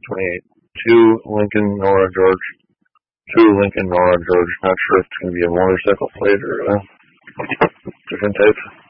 28. 2 Lincoln, Nora, George. 2 Lincoln, Nora, George. Not sure if it's going to be a motorcycle plate or a different type.